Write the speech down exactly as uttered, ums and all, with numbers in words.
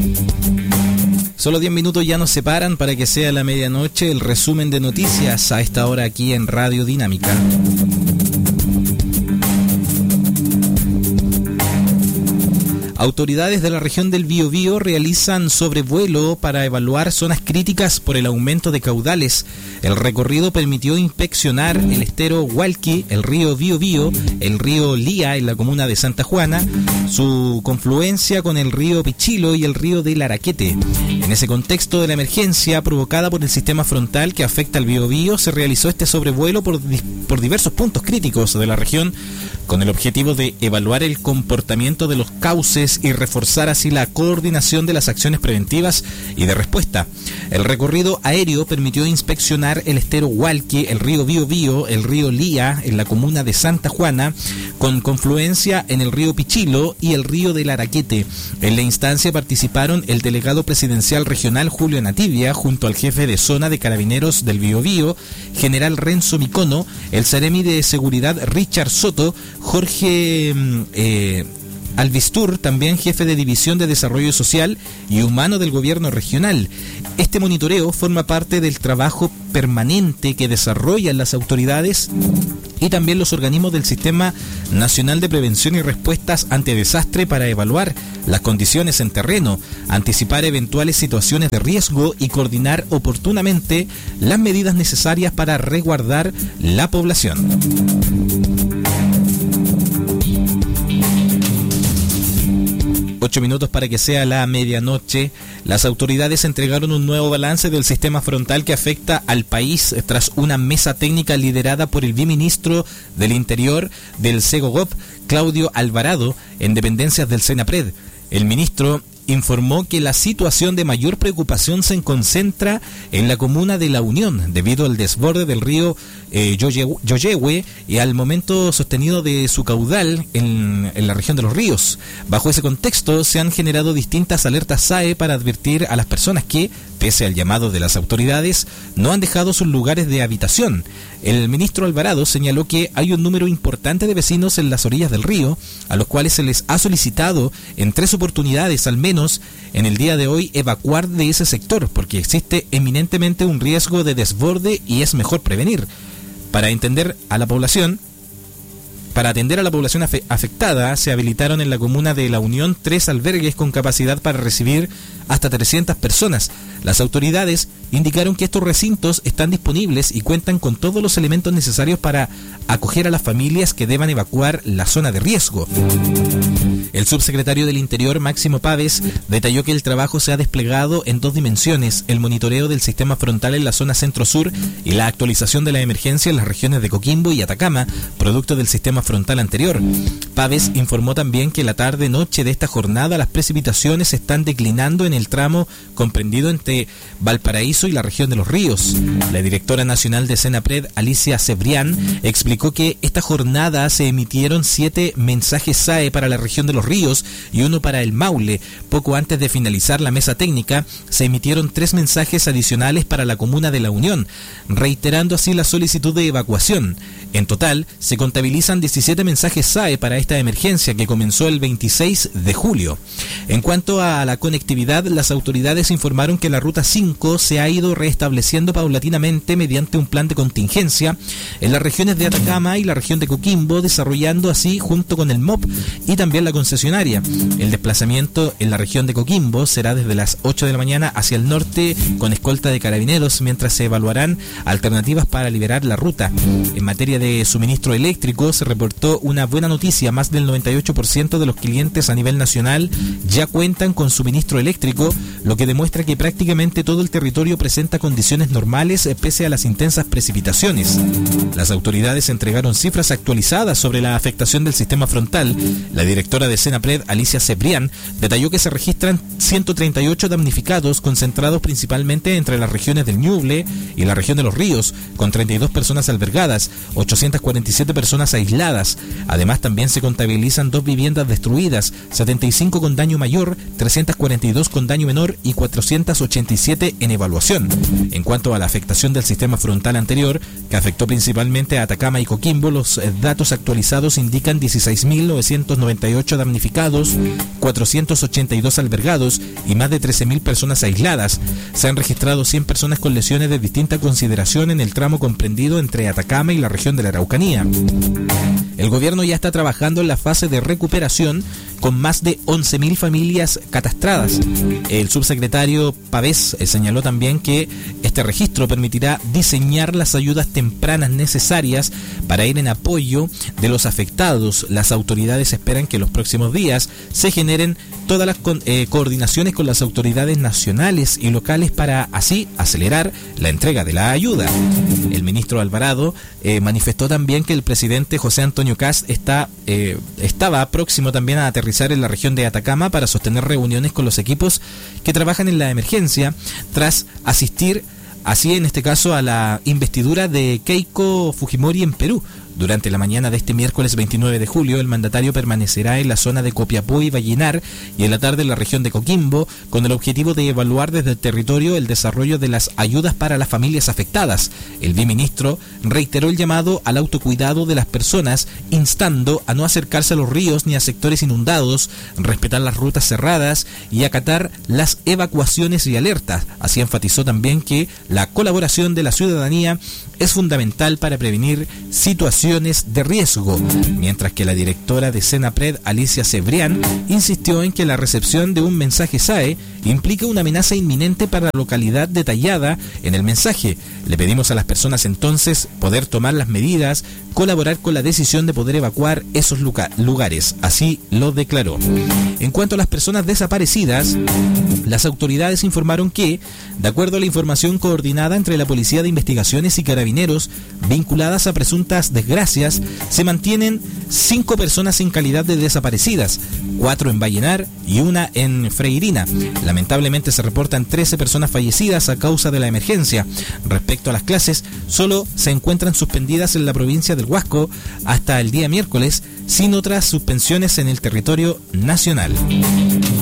Solo diez minutos ya nos separan para que sea la medianoche el resumen de noticias a esta hora aquí en Radio Dinámica. Autoridades de la región del Biobío realizan sobrevuelo para evaluar zonas críticas por el aumento de caudales. El recorrido permitió inspeccionar el estero Hualqui, el río Biobío, el río Lía en la comuna de Santa Juana, su confluencia con el río Pichilo y el río del Araquete. En ese contexto de la emergencia provocada por el sistema frontal que afecta al Biobío, se realizó este sobrevuelo por, por diversos puntos críticos de la región con el objetivo de evaluar el comportamiento de los cauces y reforzar así la coordinación de las acciones preventivas y de respuesta. El recorrido aéreo permitió inspeccionar el estero Hualqui, el río Biobío, el río Lía en la comuna de Santa Juana, con confluencia en el río Pichilo y el río del Araquete. En la instancia participaron el delegado presidencial regional Julio Nativia, junto al jefe de zona de Carabineros del Biobío, general Renzo Micono, el seremi de seguridad Richard Soto, Jorge eh, Alvistur, también jefe de División de Desarrollo Social y Humano del Gobierno Regional. Este monitoreo forma parte del trabajo permanente que desarrollan las autoridades y también los organismos del Sistema Nacional de Prevención y Respuestas ante Desastre para evaluar las condiciones en terreno, anticipar eventuales situaciones de riesgo y coordinar oportunamente las medidas necesarias para resguardar la población. Ocho minutos para que sea la medianoche. Las autoridades entregaron un nuevo balance del sistema frontal que afecta al país tras una mesa técnica liderada por el viceministro del Interior del Segogop, Claudio Alvarado, en dependencias del Senapred. El ministro informó que la situación de mayor preocupación se concentra en la comuna de La Unión, debido al desborde del río eh, Yoyehue y al momento sostenido de su caudal en, en la región de los ríos. Bajo ese contexto, se han generado distintas alertas S A E para advertir a las personas que, pese al llamado de las autoridades, no han dejado sus lugares de habitación. El ministro Alvarado señaló que hay un número importante de vecinos en las orillas del río, a los cuales se les ha solicitado en tres oportunidades al menos en el día de hoy evacuar de ese sector, porque existe eminentemente un riesgo de desborde y es mejor prevenir. Para entender a la población, Para atender a la población afe- afectada, se habilitaron en la comuna de La Unión tres albergues con capacidad para recibir hasta trescientas personas. Las autoridades indicaron que estos recintos están disponibles y cuentan con todos los elementos necesarios para acoger a las familias que deban evacuar la zona de riesgo. El subsecretario del Interior, Máximo Pávez, detalló que el trabajo se ha desplegado en dos dimensiones: el monitoreo del sistema frontal en la zona centro-sur y la actualización de la emergencia en las regiones de Coquimbo y Atacama, producto del sistema frontal anterior. Pávez informó también que la tarde-noche de esta jornada las precipitaciones están declinando en el tramo comprendido entre Valparaíso y la región de los ríos. La directora nacional de Senapred, Alicia Cebrián, explicó que esta jornada se emitieron siete mensajes S A E para la región de los ríos y uno para el Maule. Poco antes de finalizar la mesa técnica, se emitieron tres mensajes adicionales para la comuna de La Unión, reiterando así la solicitud de evacuación. En total, se contabilizan diecisiete mensajes S A E para esta emergencia que comenzó el veintiséis de julio. En cuanto a la conectividad, las autoridades informaron que la ruta cinco se ha ido restableciendo paulatinamente mediante un plan de contingencia en las regiones de Atacama y la región de Coquimbo, desarrollando así junto con el M O P y también la concesionaria. El desplazamiento en la región de Coquimbo será desde las ocho de la mañana hacia el norte con escolta de carabineros, mientras se evaluarán alternativas para liberar la ruta. En materia de suministro eléctrico, se reportó una buena noticia: más del noventa y ocho por ciento de los clientes a nivel nacional ya cuentan con suministro eléctrico, lo que demuestra que prácticamente todo el territorio presenta condiciones normales pese a las intensas precipitaciones. Las autoridades entregaron cifras actualizadas sobre la afectación del sistema frontal. La directora de Senapred, Alicia Cebrián, detalló que se registran ciento treinta y ocho damnificados, concentrados principalmente entre las regiones del Ñuble y la región de los ríos, con treinta y dos personas albergadas, ochocientas cuarenta y siete personas aisladas. Además, también se contabilizan dos viviendas destruidas, setenta y cinco con daño mayor, trescientas cuarenta y dos con daño menor y cuatrocientas ochenta y siete en evaluación. En cuanto a la afectación del sistema frontal anterior, que afectó principalmente a Atacama y Coquimbo, los datos actualizados indican dieciséis mil novecientos noventa y ocho damnificados, cuatrocientos ochenta y dos albergados y más de trece mil personas aisladas. Se han registrado cien personas con lesiones de distinta consideración en el tramo comprendido entre Atacama y la región de la Araucanía. El gobierno ya está trabajando en la fase de recuperación con más de once mil familias catastradas. El subsecretario Pavés eh, señaló también que este registro permitirá diseñar las ayudas tempranas necesarias para ir en apoyo de los afectados. Las autoridades esperan que en los próximos días se generen todas las co- eh, coordinaciones con las autoridades nacionales y locales para así acelerar la entrega de la ayuda. El ministro Alvarado eh, manifestó también que el presidente José Antonio Kast está, eh, estaba próximo también a aterrizar en la región de Atacama para sostener reuniones con los equipos que trabajan en la emergencia tras asistir, así en este caso, a la investidura de Keiko Fujimori en Perú. Durante la mañana de este miércoles veintinueve de julio, el mandatario permanecerá en la zona de Copiapó y Vallenar y en la tarde en la región de Coquimbo, con el objetivo de evaluar desde el territorio el desarrollo de las ayudas para las familias afectadas. El viceministro reiteró el llamado al autocuidado de las personas, instando a no acercarse a los ríos ni a sectores inundados, respetar las rutas cerradas y acatar las evacuaciones y alertas. Así enfatizó también que la colaboración de la ciudadanía es fundamental para prevenir situaciones de riesgo, mientras que la directora de Senapred, Alicia Cebrián, insistió en que la recepción de un mensaje S A E implica una amenaza inminente para la localidad detallada en el mensaje. Le pedimos a las personas entonces poder tomar las medidas, colaborar con la decisión de poder evacuar esos lugares, así lo declaró. En cuanto a las personas desaparecidas, las autoridades informaron que, de acuerdo a la información coordinada entre la Policía de Investigaciones y Carabineros vinculadas a presuntas desgracias, se mantienen cinco personas en calidad de desaparecidas, cuatro en Vallenar y una en Freirina. Lamentablemente se reportan trece personas fallecidas a causa de la emergencia. Respecto a las clases, solo se encuentran suspendidas en la provincia del Huasco hasta el día miércoles, sin otras suspensiones en el territorio nacional.